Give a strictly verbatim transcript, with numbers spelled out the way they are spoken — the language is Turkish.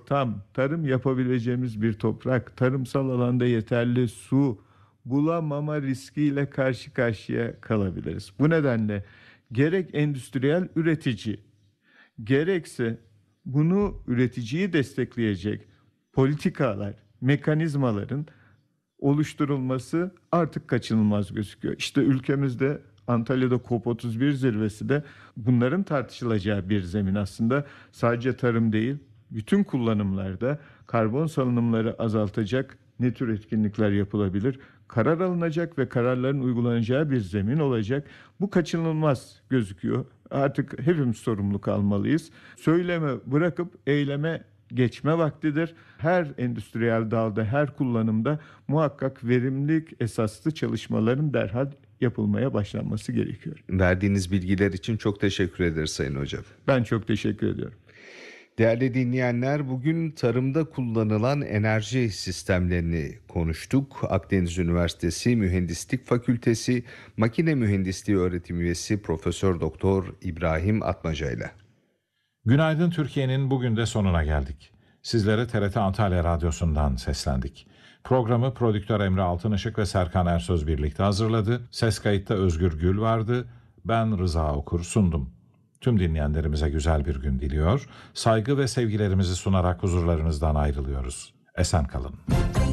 ortam, tarım yapabileceğimiz bir toprak, tarımsal alanda yeterli su bulamama riskiyle karşı karşıya kalabiliriz. Bu nedenle gerek endüstriyel üretici, gerekse bunu üreticiyi destekleyecek politikalar, mekanizmaların oluşturulması artık kaçınılmaz gözüküyor. İşte ülkemizde Antalya'da COP otuz bir zirvesi de bunların tartışılacağı bir zemin aslında. Sadece tarım değil, bütün kullanımlarda karbon salınımları azaltacak ne tür etkinlikler yapılabilir? Karar alınacak ve kararların uygulanacağı bir zemin olacak. Bu kaçınılmaz gözüküyor. Artık hepimiz sorumluluk almalıyız. Söyleme bırakıp eyleme geçme vaktidir. Her endüstriyel dalda, her kullanımda muhakkak verimlilik esaslı çalışmaların derhal yapılmaya başlanması gerekiyor. Verdiğiniz bilgiler için çok teşekkür ederiz Sayın Hocam. Ben çok teşekkür ediyorum. Değerli dinleyenler, bugün tarımda kullanılan enerji sistemlerini konuştuk. Akdeniz Üniversitesi Mühendislik Fakültesi Makine Mühendisliği Öğretim Üyesi Profesör Doktor İbrahim Atmaca ile. Günaydın Türkiye'nin bugün de sonuna geldik. Sizlere T R T Antalya Radyosu'ndan seslendik. Programı prodüktör Emre Altınışık ve Serkan Ersöz birlikte hazırladı. Ses kayıtta Özgür Gül vardı. Ben Rıza Okur sundum. Tüm dinleyenlerimize güzel bir gün diliyor. Saygı ve sevgilerimizi sunarak huzurlarınızdan ayrılıyoruz. Esen kalın.